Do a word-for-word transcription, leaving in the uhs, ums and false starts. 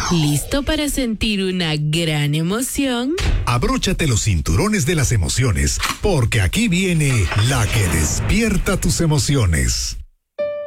¿Listo para sentir una gran emoción? Abróchate los cinturones de las emociones, porque aquí viene la que despierta tus emociones.